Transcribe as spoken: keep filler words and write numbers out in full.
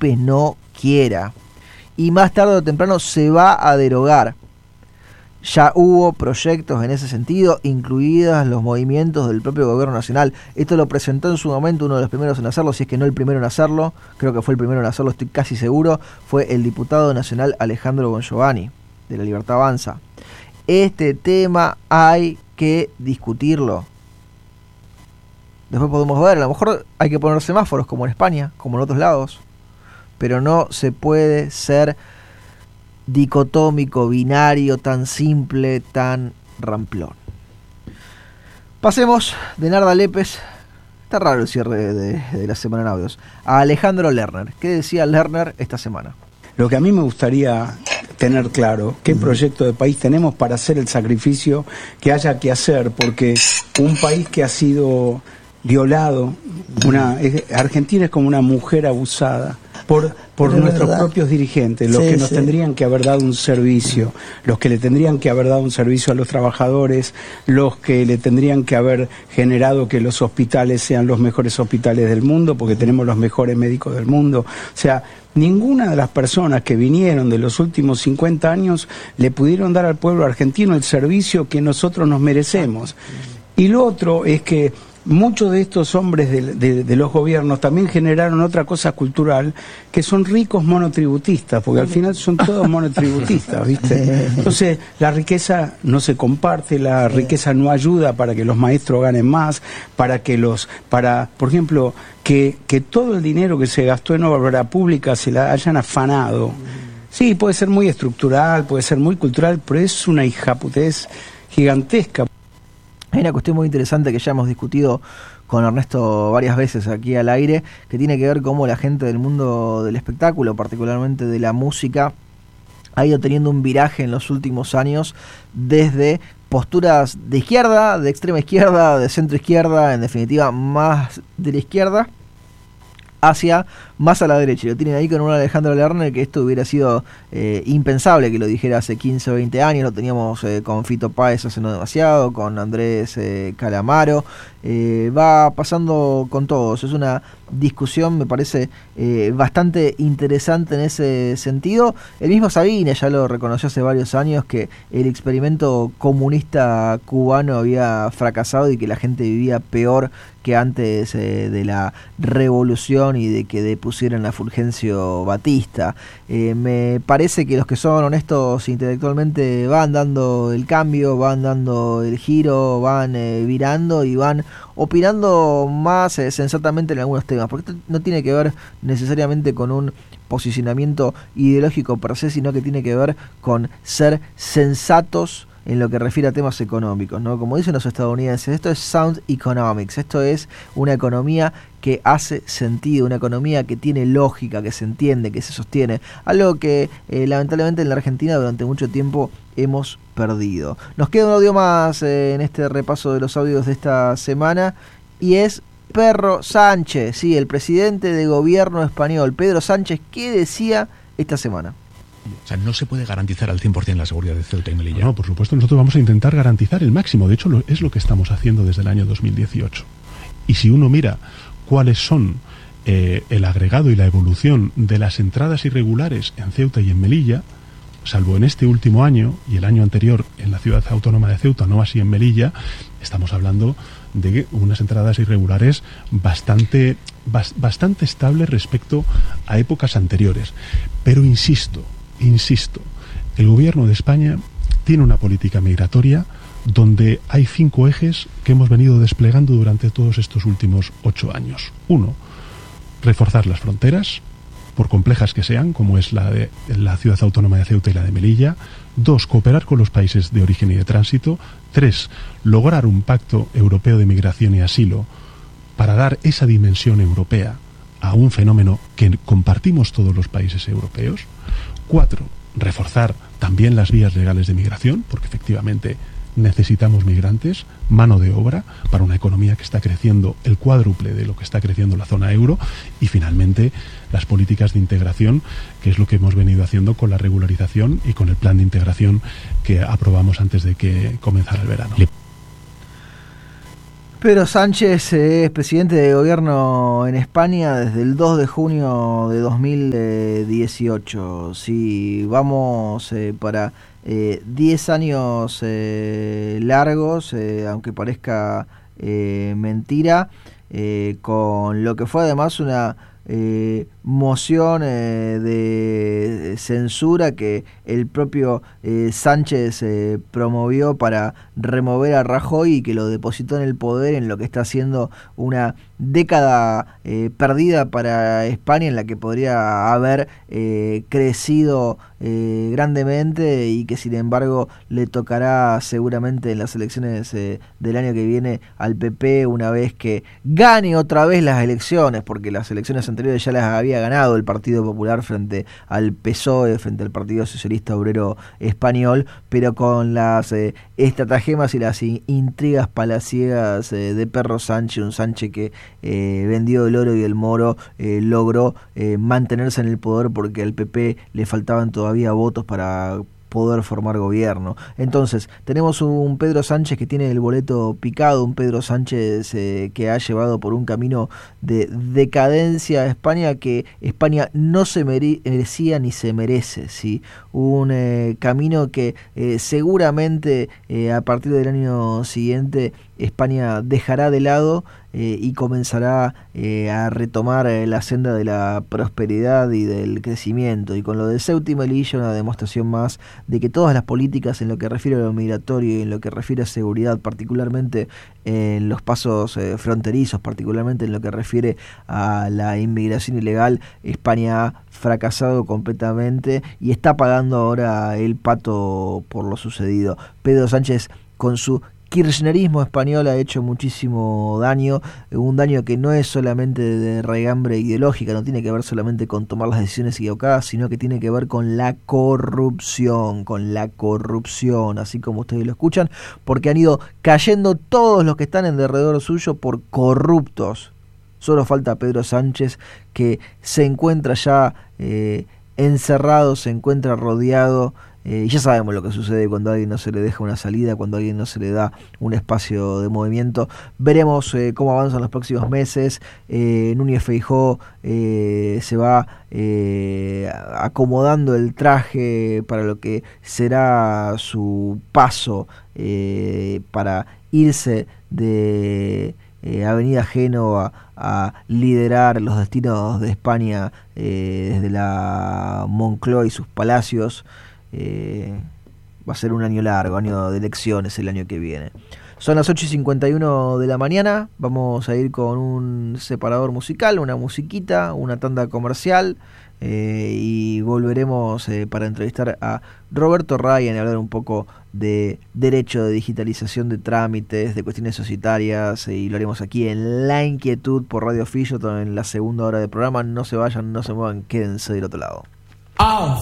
Felipe no quiera. Y más tarde o temprano se va a derogar. Ya hubo proyectos en ese sentido, incluidos los movimientos del propio gobierno nacional. Esto lo presentó en su momento uno de los primeros en hacerlo, si es que no el primero en hacerlo, creo que fue el primero en hacerlo, estoy casi seguro, fue el diputado nacional Alejandro Bongiovanni, de la Libertad Avanza. Este tema hay que discutirlo. Después podemos ver, a lo mejor hay que poner semáforos como en España, como en otros lados, pero no se puede ser dicotómico, binario, tan simple, tan ramplón. Pasemos de Narda Lépez, está raro el cierre de, de, de la semana en audios, a Alejandro Lerner. ¿Qué decía Lerner esta semana? Lo que a mí me gustaría tener claro, qué proyecto de país tenemos para hacer el sacrificio que haya que hacer, porque un país que ha sido violado, una Argentina es como una mujer abusada por, por nuestros verdad. propios dirigentes, los sí, que nos sí. tendrían que haber dado un servicio, los que le tendrían que haber dado un servicio a los trabajadores, los que le tendrían que haber generado que los hospitales sean los mejores hospitales del mundo, porque tenemos los mejores médicos del mundo. O sea, ninguna de las personas que vinieron de los últimos cincuenta años le pudieron dar al pueblo argentino el servicio que nosotros nos merecemos. Y lo otro es que muchos de estos hombres de, de, de los gobiernos también generaron otra cosa cultural, que son ricos monotributistas, porque al final son todos monotributistas, ¿viste? Entonces, la riqueza no se comparte, la riqueza no ayuda para que los maestros ganen más, para que los, para, por ejemplo, que, que todo el dinero que se gastó en obra pública se la hayan afanado. Sí, puede ser muy estructural, puede ser muy cultural, pero es una hijaputez gigantesca. Hay una cuestión muy interesante que ya hemos discutido con Ernesto varias veces aquí al aire, que tiene que ver cómo la gente del mundo del espectáculo, particularmente de la música, ha ido teniendo un viraje en los últimos años desde posturas de izquierda, de extrema izquierda, de centro izquierda, en definitiva más de la izquierda, hacia más a la derecha. Y lo tienen ahí con un Alejandro Lerner que esto hubiera sido eh, impensable que lo dijera hace quince o veinte años. Lo teníamos eh, con Fito Páez hace no demasiado, con Andrés eh, Calamaro. Eh, va pasando con todos. Es una discusión, me parece, eh, bastante interesante en ese sentido. El mismo Sabine ya lo reconoció hace varios años, que el experimento comunista cubano había fracasado y que la gente vivía peor que antes eh, de la revolución y de que depusieran a Fulgencio Batista. Eh, me parece que los que son honestos intelectualmente van dando el cambio, van dando el giro, van eh, virando y van opinando más eh, sensatamente en algunos temas, porque esto no tiene que ver necesariamente con un posicionamiento ideológico per se, sino que tiene que ver con ser sensatos en lo que refiere a temas económicos, ¿no? Como dicen los estadounidenses, esto es sound economics, esto es una economía que hace sentido, una economía que tiene lógica, que se entiende, que se sostiene, algo que eh, lamentablemente en la Argentina durante mucho tiempo hemos perdido. Nos queda un audio más eh, en este repaso de los audios de esta semana, y es Pedro Sánchez, sí, el presidente de gobierno español, Pedro Sánchez, ¿qué decía esta semana? O sea, no se puede garantizar al cien por ciento la seguridad de Ceuta y Melilla. No, por supuesto, nosotros vamos a intentar garantizar el máximo. De hecho, lo, es lo que estamos haciendo desde el año dos mil dieciocho. Y si uno mira cuáles son eh, el agregado y la evolución de las entradas irregulares en Ceuta y en Melilla, salvo en este último año y el año anterior en la ciudad autónoma de Ceuta, no así en Melilla, estamos hablando de unas entradas irregulares bastante, bas, bastante estables respecto a épocas anteriores. Pero insisto, Insisto, el gobierno de España tiene una política migratoria donde hay cinco ejes que hemos venido desplegando durante todos estos últimos ocho años. Uno, reforzar las fronteras, por complejas que sean, como es la de la ciudad autónoma de Ceuta y la de Melilla. Dos, cooperar con los países de origen y de tránsito. Tres, lograr un pacto europeo de migración y asilo para dar esa dimensión europea a un fenómeno que compartimos todos los países europeos. Cuatro, reforzar también las vías legales de migración, porque efectivamente necesitamos migrantes, mano de obra para una economía que está creciendo el cuádruple de lo que está creciendo la zona euro. Y finalmente las políticas de integración, que es lo que hemos venido haciendo con la regularización y con el plan de integración que aprobamos antes de que comenzara el verano. Pedro Sánchez es presidente de gobierno en España desde el dos de junio de dos mil dieciocho. Si vamos eh, para eh, diez años eh, largos, eh, aunque parezca eh, mentira, eh, con lo que fue además una eh, moción eh, de censura que el propio eh, Sánchez eh, promovió para remover a Rajoy y que lo depositó en el poder en lo que está haciendo una década eh, perdida para España, en la que podría haber eh, crecido eh, grandemente y que sin embargo le tocará seguramente en las elecciones eh, del año que viene al P P una vez que gane otra vez las elecciones, porque las elecciones anteriores ya las había ganado el Partido Popular frente al P S O E, frente al Partido Socialista Obrero Español, pero con las eh, estratagemas y las in- intrigas palaciegas eh, de Pedro Sánchez, un Sánchez que eh, vendió el oro y el moro, eh, logró eh, mantenerse en el poder porque al P P le faltaban todavía votos para poder formar gobierno. Entonces, tenemos un Pedro Sánchez que tiene el boleto picado, un Pedro Sánchez eh, que ha llevado por un camino de decadencia a España que España no se merecía ni se merece, ¿sí? Un eh, camino que eh, seguramente eh, a partir del año siguiente España dejará de lado eh, y comenzará eh, a retomar eh, la senda de la prosperidad y del crecimiento. Y con lo de Ceuta y Melilla, una demostración más de que todas las políticas en lo que refiere a lo migratorio y en lo que refiere a seguridad, particularmente en los pasos eh, fronterizos, particularmente en lo que refiere a la inmigración ilegal, España ha fracasado completamente y está pagando ahora el pato por lo sucedido. Pedro Sánchez, con su kirchnerismo español, ha hecho muchísimo daño, un daño que no es solamente de raigambre ideológica, no tiene que ver solamente con tomar las decisiones equivocadas, sino que tiene que ver con la corrupción, con la corrupción, así como ustedes lo escuchan, porque han ido cayendo todos los que están en derredor suyo por corruptos. Solo falta Pedro Sánchez, que se encuentra ya eh, encerrado, se encuentra rodeado. Eh, ya sabemos lo que sucede cuando a alguien no se le deja una salida, cuando a alguien no se le da un espacio de movimiento. Veremos eh, cómo avanzan los próximos meses. Eh, Núñez Feijóo eh, se va eh, acomodando el traje para lo que será su paso eh, para irse de eh, Avenida Génova a liderar los destinos de España eh, desde la Moncloa y sus palacios. Eh, va a ser un año largo, año de elecciones el año que viene. Son las ocho y cincuenta y uno de la mañana, vamos a ir con un separador musical, una musiquita, una tanda comercial eh, y volveremos eh, para entrevistar a Roberto Ryan y hablar un poco de derecho, de digitalización de trámites, de cuestiones societarias, eh, y lo haremos aquí en La Inquietud por Radio Filloto en la segunda hora del programa. No se vayan, no se muevan, quédense del otro lado. Ah,